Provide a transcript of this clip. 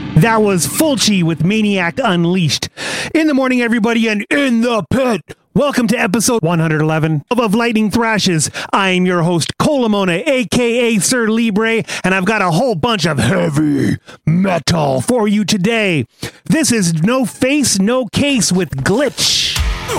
That was Fulci with Maniac Unleashed. In the morning, everybody, and in the pit. Welcome to episode 111 of Lightning Thrashes. I am your host, Colamona, a.k.a. Sir Libre, and I've got a whole bunch of heavy metal for you today. This is No Face, No Case with Glitch.